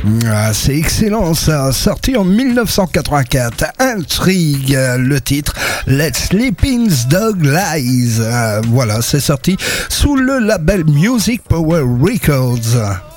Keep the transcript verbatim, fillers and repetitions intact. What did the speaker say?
Ah, c'est excellent ça, sorti en dix-neuf cent quatre-vingt-quatre, Intrigue, le titre Let Sleeping's Dog Lies. Ah, voilà, c'est sorti sous le label Music Power Records.